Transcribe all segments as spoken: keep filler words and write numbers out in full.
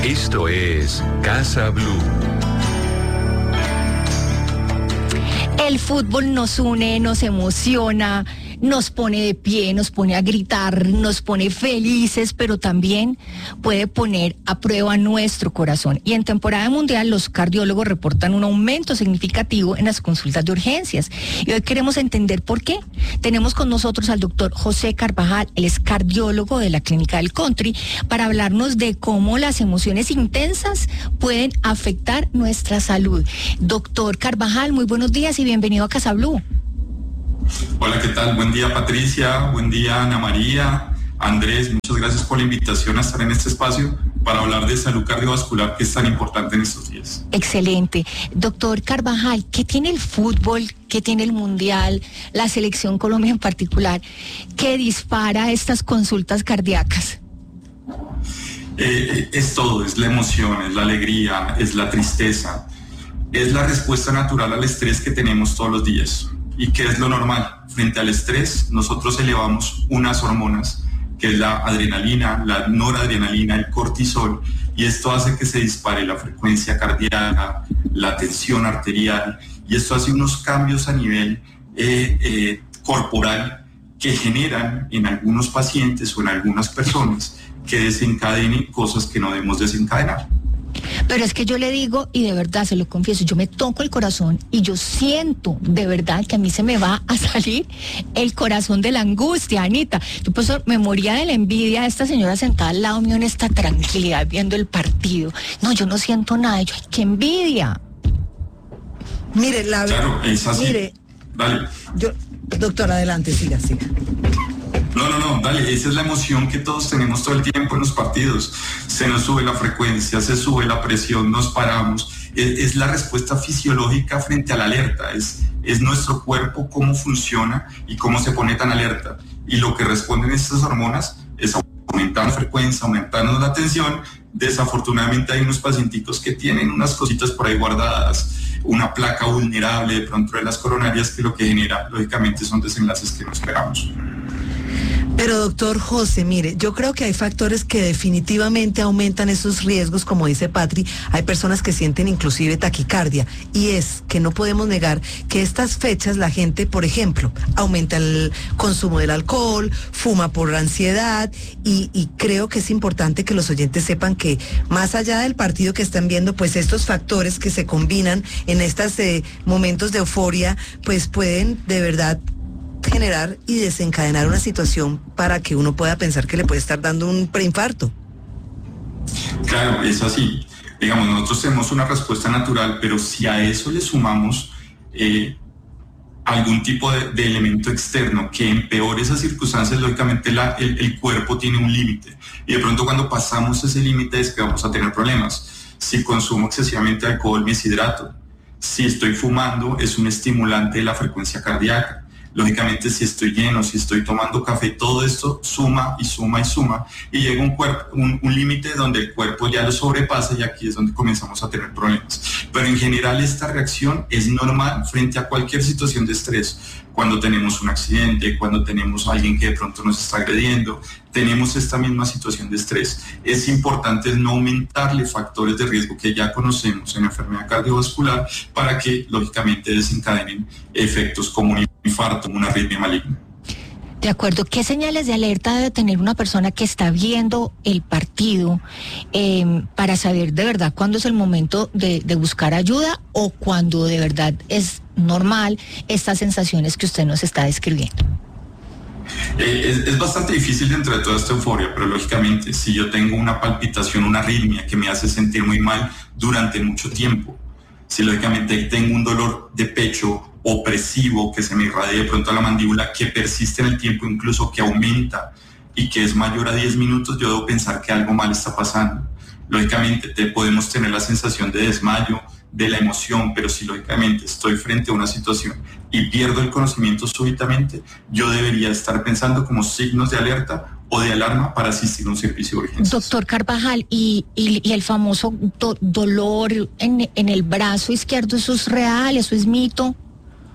Esto es Casa Blue. El fútbol nos une, nos emociona, nos pone de pie, nos pone a gritar, nos pone felices, pero también puede poner a prueba nuestro corazón. Y en temporada mundial los cardiólogos reportan un aumento significativo en las consultas de urgencias. Y hoy queremos entender por qué. Tenemos con nosotros al doctor José Carvajal, él es cardiólogo de la Clínica del Country, para hablarnos de cómo las emociones intensas pueden afectar nuestra salud. Doctor Carvajal, muy buenos días y bienvenido a Casa Blue. Hola, ¿qué tal? Buen día, Patricia. Buen día, Ana María. Andrés, muchas gracias por la invitación a estar en este espacio para hablar de salud cardiovascular, que es tan importante en estos días. Excelente. Doctor Carvajal, ¿qué tiene el fútbol, qué tiene el Mundial, la Selección Colombia en particular, que dispara estas consultas cardíacas? Eh, es todo, es la emoción, es la alegría, es la tristeza, es la respuesta natural al estrés que tenemos todos los días. ¿Y qué es lo normal? Frente al estrés, nosotros elevamos unas hormonas, que es la adrenalina, la noradrenalina, el cortisol, y esto hace que se dispare la frecuencia cardíaca, la tensión arterial, y esto hace unos cambios a nivel eh, eh, corporal que generan en algunos pacientes o en algunas personas que desencadenen cosas que no debemos desencadenar. Pero es que yo le digo, y de verdad se lo confieso, yo me toco el corazón y yo siento de verdad que a mí se me va a salir el corazón de la angustia, Anita. Yo pues me moría de la envidia de esta señora sentada al lado mío en esta tranquilidad viendo el partido. No, yo no siento nada, yo, ¡ay, qué envidia! Mire, la verdad. Claro, es así. Mire, Dale. yo, doctor, adelante, siga, siga. No, no, no, dale, esa es la emoción que todos tenemos todo el tiempo en los partidos. Se nos sube la frecuencia, se sube la presión, nos paramos. Es, es la respuesta fisiológica frente a la alerta, es, es nuestro cuerpo cómo funciona y cómo se pone tan alerta. Y lo que responden estas hormonas es aumentar la frecuencia, aumentarnos la tensión. Desafortunadamente hay unos pacientitos que tienen unas cositas por ahí guardadas, una placa vulnerable de pronto de las coronarias, que lo que genera, lógicamente, son desenlaces que no esperamos. Pero doctor José, mire, yo creo que hay factores que definitivamente aumentan esos riesgos, como dice Patri. Hay personas que sienten inclusive taquicardia, y es que no podemos negar que estas fechas la gente, por ejemplo, aumenta el consumo del alcohol, fuma por ansiedad, y, y creo que es importante que los oyentes sepan que más allá del partido que están viendo, pues estos factores que se combinan en estos eh, momentos de euforia, pues pueden de verdad generar y desencadenar una situación para que uno pueda pensar que le puede estar dando un preinfarto. Claro, es así. Digamos, nosotros tenemos una respuesta natural, pero si a eso le sumamos eh, algún tipo de, de elemento externo que empeore esas circunstancias, lógicamente la, el, el cuerpo tiene un límite. Y de pronto cuando pasamos ese límite es que vamos a tener problemas. Si consumo excesivamente alcohol, me deshidrato. Si estoy fumando, es un estimulante de la frecuencia cardíaca. Lógicamente, si estoy lleno, si estoy tomando café, todo esto suma y suma y suma, y llega un, cuerpo, un, un límite donde el cuerpo ya lo sobrepasa, y aquí es donde comenzamos a tener problemas. Pero en general esta reacción es normal frente a cualquier situación de estrés. Cuando tenemos un accidente, cuando tenemos a alguien que de pronto nos está agrediendo, tenemos esta misma situación de estrés. Es importante no aumentarle factores de riesgo que ya conocemos en la enfermedad cardiovascular para que, lógicamente, desencadenen efectos como un infarto, una arritmia maligna. De acuerdo, ¿qué señales de alerta debe tener una persona que está viendo el partido eh, para saber de verdad cuándo es el momento de, de buscar ayuda, o cuándo de verdad es normal estas sensaciones que usted nos está describiendo? Eh, es, es bastante difícil dentro de toda esta euforia, pero lógicamente si yo tengo una palpitación, una arritmia que me hace sentir muy mal durante mucho tiempo, si lógicamente tengo un dolor de pecho opresivo que se me irradia de pronto a la mandíbula, que persiste en el tiempo, incluso que aumenta y que es mayor a diez minutos, yo debo pensar que algo mal está pasando. Lógicamente te podemos tener la sensación de desmayo, de la emoción, pero si lógicamente estoy frente a una situación y pierdo el conocimiento súbitamente, yo debería estar pensando como signos de alerta o de alarma para asistir a un servicio de urgencias. Doctor Carvajal, y, y, y el famoso do, dolor en, en el brazo izquierdo, ¿eso es real, eso es mito?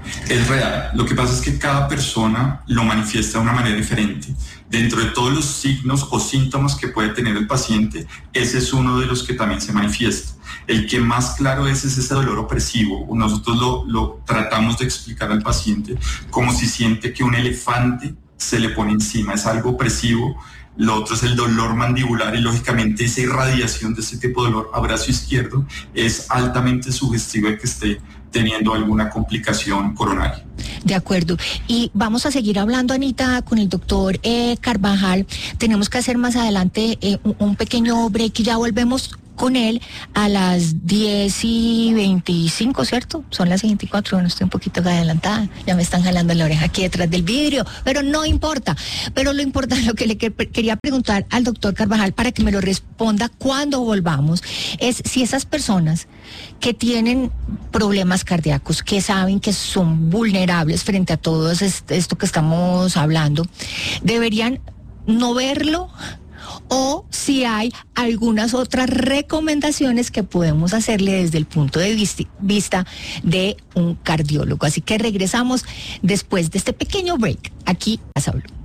Es real. Lo que pasa es que cada persona lo manifiesta de una manera diferente. Dentro de todos los signos o síntomas que puede tener el paciente, ese es uno de los que también se manifiesta. El que más claro es, es ese dolor opresivo. Nosotros lo, lo tratamos de explicar al paciente como si siente que un elefante se le pone encima, es algo opresivo. Lo otro es el dolor mandibular y lógicamente esa irradiación de ese tipo de dolor a brazo izquierdo es altamente sugestivo de que esté teniendo alguna complicación coronaria. De acuerdo. Y vamos a seguir hablando, Anita, con el doctor eh, Carvajal. Tenemos que hacer más adelante eh, un, un pequeño break y ya volvemos con él a las diez y veinticinco, ¿cierto? Son las veinticuatro, bueno, estoy un poquito adelantada, ya me están jalando la oreja aquí detrás del vidrio, pero no importa. Pero lo importante, lo que le que, quería preguntar al doctor Carvajal para que me lo responda cuando volvamos, es si esas personas que tienen problemas cardíacos, que saben que son vulnerables frente a todo esto que estamos hablando, deberían no verlo, o si hay algunas otras recomendaciones que podemos hacerle desde el punto de vista de un cardiólogo. Así que regresamos después de este pequeño break aquí a Casa Blue.